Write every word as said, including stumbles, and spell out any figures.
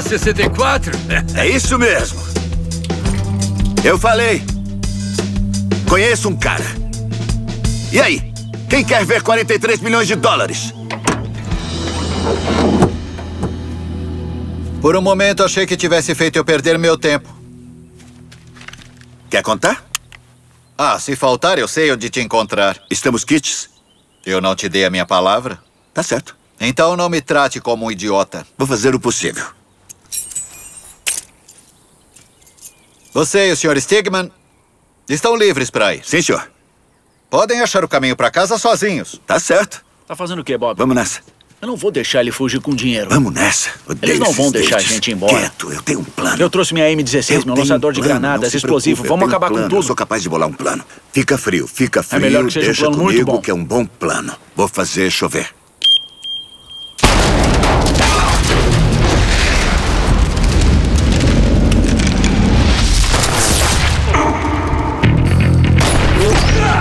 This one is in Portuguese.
Uma sessenta e quatro? É isso mesmo. Eu falei. Conheço um cara. E aí? Quem quer ver quarenta e três milhões de dólares? Por um momento, achei que tivesse feito eu perder meu tempo. Quer contar? Ah, se faltar, eu sei onde te encontrar. Estamos quites? Eu não te dei a minha palavra? Tá certo. Então não me trate como um idiota. Vou fazer o possível. Você e o senhor Stigman estão livres para ir. Sim, senhor. Podem achar o caminho para casa sozinhos. Tá certo. Tá fazendo o quê, Bob? Vamos nessa. Eu não vou deixar ele fugir com dinheiro. Vamos nessa. Odeio Eles não vão esses deixar a dates. gente ir embora. Quieto, eu tenho um plano. Eu trouxe minha M dezesseis, Eu meu tenho lançador um de plano, granadas, não se explosivo. preocupe, eu Vamos tenho um acabar com plano, tudo. Eu sou capaz de bolar um plano. Fica frio, fica frio. melhor que seja um Deixa plano muito comigo bom. que é um bom plano. Vou fazer chover.